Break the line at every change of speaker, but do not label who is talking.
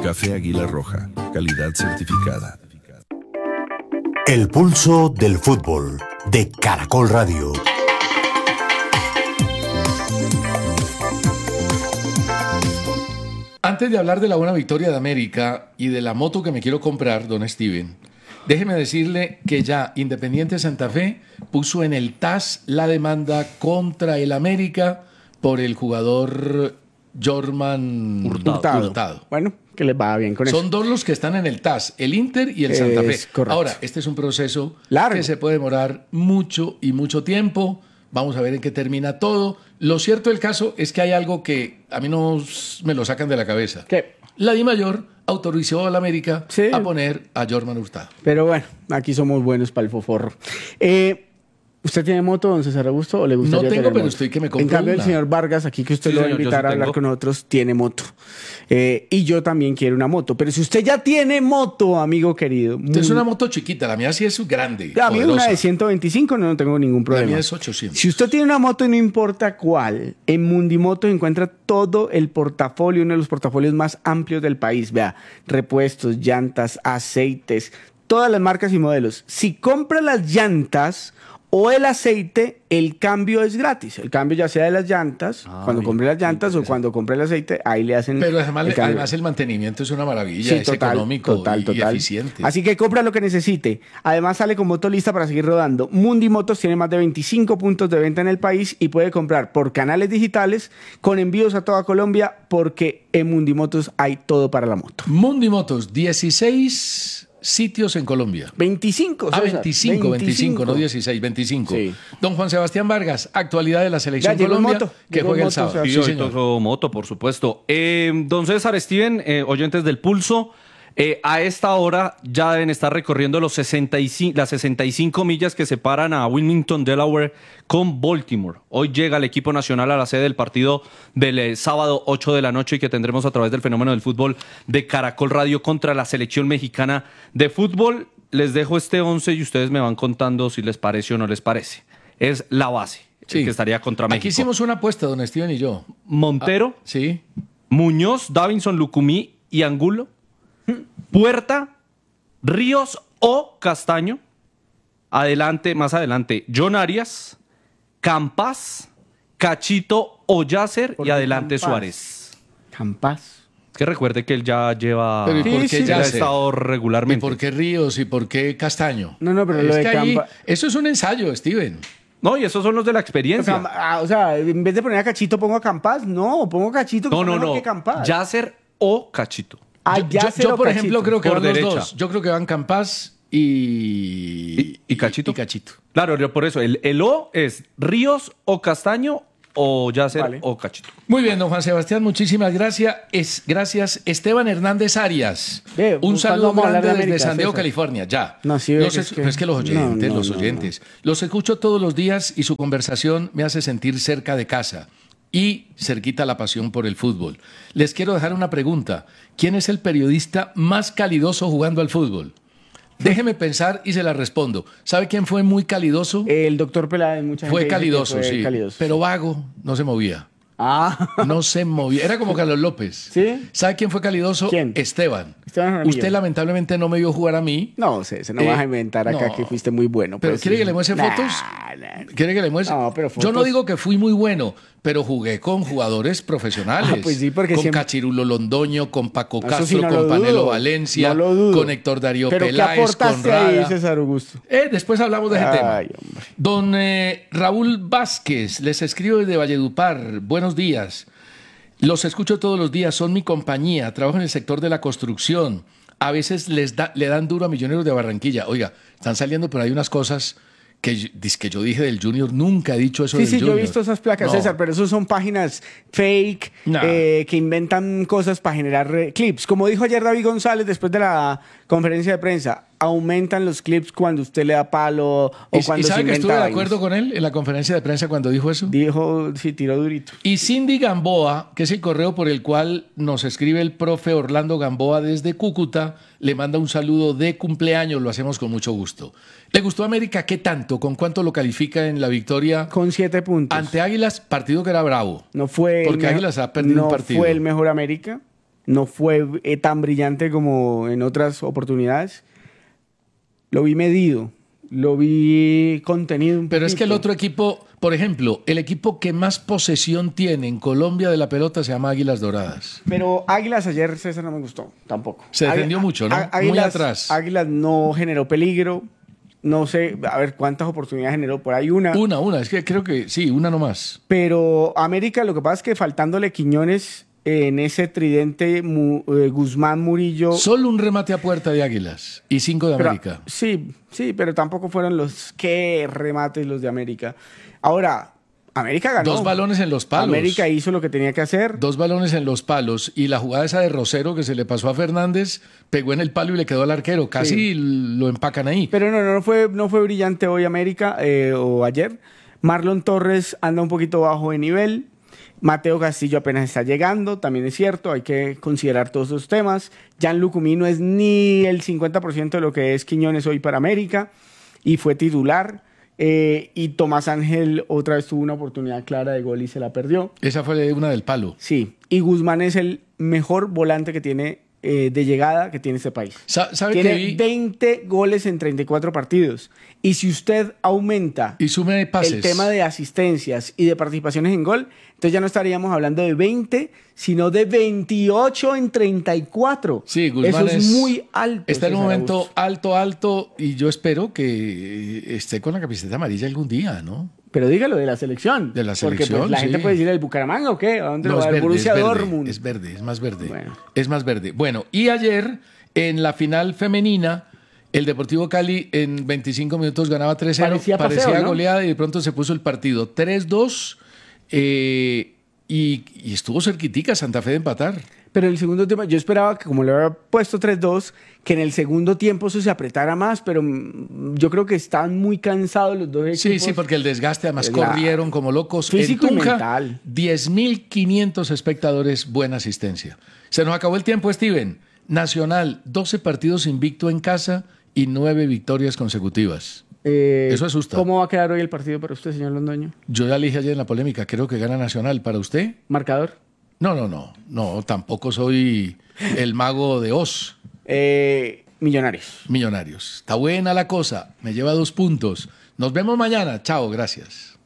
Café Águila Roja, calidad certificada.
El pulso del fútbol de Caracol Radio.
Antes de hablar de la buena victoria de América y de la moto que me quiero comprar, don Steven, déjeme decirle que ya Independiente Santa Fe puso en el TAS la demanda contra el América por el jugador Jorman Hurtado.
Bueno, que les va bien con eso.
Son dos los que están en el TAS, el Inter y el Santa Fe.
Correcto.
Ahora, este es un proceso
largo,
que se puede demorar mucho y mucho tiempo. Vamos a ver en qué termina todo. Lo cierto del caso es que hay algo que a mí no me lo sacan de la cabeza.
¿Qué?
La DIMAYOR autorizó a la América a poner a Jorman Hurtado.
Pero bueno, aquí somos buenos para el foforro. ¿Usted tiene moto, don César Augusto, o le gustaría
No tengo,
tener
pero
moto?
estoy que me compro
En cambio,
una.
el señor Vargas, aquí que usted lo va a invitar a hablar con nosotros, tiene moto. Y yo también quiero una moto. Pero si usted ya tiene moto, amigo querido...
Es una moto chiquita, la mía sí es grande,
A mí es una
poderosa.
de 125, no tengo ningún problema.
La mía es 800.
Si usted tiene una moto y no importa cuál, en Mundimoto encuentra todo el portafolio, uno de los portafolios más amplios del país. Vea, repuestos, llantas, aceites, todas las marcas y modelos. Si compra las llantas o el aceite, el cambio es gratis. El cambio ya sea de las llantas, cuando compre las llantas o cuando compre el aceite, ahí le hacen...
Pero además el mantenimiento es una maravilla,
Sí,
es económico
total.
y eficiente.
Así que compra lo que necesite. Además sale con moto lista para seguir rodando. Mundi Motos tiene más de 25 puntos de venta en el país y puede comprar por canales digitales con envíos a toda Colombia porque en Mundi Motos hay todo para la moto.
Mundi Motos, 16 sitios en Colombia.
25,
Ah,
César.
25, no 16, 25.
Sí.
Don Juan Sebastián Vargas, actualidad de la Selección
Ya llegó
Colombia,
moto,
que
llegó
juega el
moto,
sábado.
o sea,
Y
Sí,
hoy
señor.
tocó moto, por supuesto. Don César, Steven, oyentes del Pulso, a esta hora ya deben estar recorriendo las 65 millas que separan a Wilmington, Delaware, con Baltimore. Hoy llega el equipo nacional a la sede del partido del sábado 8 de la noche y que tendremos a través del Fenómeno del Fútbol de Caracol Radio contra la selección mexicana de fútbol. Les dejo este 11 y ustedes me van contando si les parece o no les parece. Es la base, el que estaría contra México.
Aquí hicimos una apuesta, don Steven y yo.
Montero,
Sí.
Muñoz, Davinson, Lucumí y Angulo. Puerta, Ríos o Castaño. Más adelante, John Arias, Campas, Cachito o Yasser y adelante
Campas?
Suárez.
Campas.
Es que recuerde que él ya lleva...
Pero ¿y por qué
él ha
Yasser?
estado
¿Y
regularmente.
por qué Ríos y por qué Castaño?
No, pero
es
lo de
que ahí,
Campa-
eso es un ensayo, Steven.
No, y esos son los de la experiencia.
O sea, en vez de poner a Cachito, pongo a Campas. No, pongo a Cachito que
No,
está
no,
mejor
no.
que Campas.
Yasser o Cachito.
Yo, por ejemplo, creo que
Por
van los
derecha.
dos. Yo creo que van Campas y
Cachito.
Y Cachito.
Claro, por eso, el O es Ríos o Castaño o Yasser
Vale.
o Cachito.
Muy bien, don Juan Sebastián, muchísimas gracias. Gracias, Esteban Hernández Arias.
Ve,
Un
¿cuándo
saludo
vamos a hablar
grande
de
desde
América,
San Diego,
César?
California. Ya.
No, sí, ve que es que-
Pero es que los oyentes,
No,
los
no,
oyentes. Los escucho todos los días y su conversación me hace sentir cerca de casa y cerquita la pasión por el fútbol. Les quiero dejar una pregunta. ¿Quién es el periodista más calidoso jugando al fútbol? Déjeme pensar y se la respondo. ¿Sabe quién fue muy calidoso?
El doctor Peláez, mucha gente
Fue
dice que
calidoso,
fue
sí.
calidoso.
Pero vago, no se movía.
Ah,
No se movía. Era como Carlos López.
¿Sí?
¿Sabe quién fue calidoso?
¿Quién?
Esteban.
Esteban Jaramillo.
Usted lamentablemente no me vio jugar a mí.
no, César, no vas a inventar acá
no.
que fuiste muy bueno.
¿Pero
pues,
quiere
sí.
que le muestre
Nah,
fotos?
nah.
¿Quiere que le muestre?
No, pero
Yo no
fotos-
digo que fui muy bueno, pero jugué con jugadores profesionales.
Ah, pues sí, porque
con
siempre-
Cachirulo Londoño, con Paco
Eso
Castro,
sí, no
con
lo
Panelo
dudo.
Valencia,
No lo dudo.
con Héctor Darío
¿Pero
Peláez,
qué
con
aportaste ahí,
Rada.
César Augusto?
Después hablamos de ese tema.
Ay, hombre.
Don Raúl Vázquez, les escribo desde Valledupar. Buenos días. Los escucho todos los días, son mi compañía. Trabajo en el sector de la construcción. A veces le dan duro a Millonarios de Barranquilla. Oiga, están saliendo por ahí unas cosas que yo dije del Junior. Nunca he dicho eso
Sí,
del
sí,
Junior.
yo he visto esas placas,
No.
César, pero eso son páginas fake
Nah.
que inventan cosas para generar clips. Como dijo ayer David González después de la conferencia de prensa, aumentan los clips cuando usted le da palo o
¿Y
cuando
sabe
se
que estuve
inventa
de acuerdo con él en la conferencia de prensa cuando dijo eso?
Dijo, sí, tiró durito.
Y Cindy Gamboa, que es el correo por el cual nos escribe el profe Orlando Gamboa desde Cúcuta, le manda un saludo de cumpleaños, lo hacemos con mucho gusto. ¿Le gustó América? ¿Qué tanto? ¿Con cuánto lo califica en la victoria
Con 7 puntos.
ante Águilas? Partido que era bravo.
No fue
Porque
el
Águilas ha perdido
no
un partido.
fue el mejor América. no fue tan brillante como en otras oportunidades. Lo vi medido, lo vi contenido un
Pero es que el
poquito.
otro equipo, por ejemplo, el equipo que más posesión tiene en Colombia de la pelota se llama Águilas Doradas.
Pero Águilas ayer, César, no me gustó tampoco.
Se defendió mucho, ¿no? Muy atrás.
Águilas no generó peligro. No sé, a ver cuántas oportunidades generó. Por ahí una.
Una, es que creo que sí, una nomás.
Pero América, lo que pasa es que faltándole Quiñones en ese tridente, Guzmán, Murillo.
Solo un remate a puerta de Águilas y 5 de
Pero-
América.
Sí, pero tampoco fueron los que remates los de América. Ahora, América ganó.
2 balones en los palos.
América hizo lo que tenía que hacer.
2 balones en los palos y la jugada esa de Rosero que se le pasó a Fernández, pegó en el palo y le quedó al arquero. Casi lo empacan ahí.
Pero no fue brillante hoy América o ayer. Marlon Torres anda un poquito bajo de nivel. Mateo Castillo apenas está llegando, también es cierto, hay que considerar todos esos temas. Gianluca Mí no es ni el 50% de lo que es Quiñones hoy para América y fue titular. Y Tomás Ángel otra vez tuvo una oportunidad clara de gol y se la perdió.
Esa fue una del palo.
Sí, y Guzmán es el mejor volante que tiene de llegada que tiene este país.
¿Sabe
Tiene
que vi?
20 goles en 34 partidos. Y si usted aumenta
Y sume pases.
el tema de asistencias y de participaciones en gol, entonces ya no estaríamos hablando de 20, sino de 28 en 34.
Sí, Guzmán
Eso es muy alto.
Está en un
César
momento
Augusto.
alto y yo espero que esté con la camiseta amarilla algún día, ¿no?
Pero dígalo de la selección.
De la
Porque
selección,
pues, la gente
sí.
puede decir el Bucaramanga o qué, ¿a dónde
No,
lo
es
va? El
verde,
Borussia
es verde,
Dortmund.
es verde, es más verde.
Bueno.
Es más verde. Bueno, y ayer en la final femenina, el Deportivo Cali en 25 minutos ganaba 3-0.
Parecía paseo, ¿no?
goleada y de pronto se puso el partido 3-2 y estuvo cerquitica Santa Fe de empatar.
Pero en el segundo tiempo, yo esperaba que como le había puesto 3-2, que en el segundo tiempo eso se apretara más, pero yo creo que estaban muy cansados los dos equipos.
Sí, porque el desgaste, además
Claro.
corrieron como locos.
Físico y
en Tunja,
mental.
10.500 espectadores, buena asistencia. Se nos acabó el tiempo, Steven. Nacional, 12 partidos invicto en casa y 9 victorias consecutivas. Eso asusta.
¿Cómo va a quedar hoy el partido para usted, señor Londoño?
Yo ya le dije ayer en la polémica, creo que gana Nacional. ¿Para usted?
¿Marcador?
No, tampoco soy el mago de Oz.
Millonarios.
Millonarios. Está buena la cosa, me lleva 2 puntos. Nos vemos mañana. Chao, gracias.